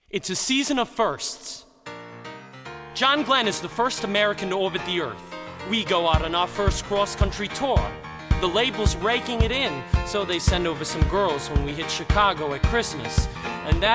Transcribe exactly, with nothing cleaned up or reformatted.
It's a season of firsts. John Glenn is the first American to orbit the Earth. We go out on our first cross-country tour. The label's raking it in, so they send over some girls when we hit Chicago at Christmas. And that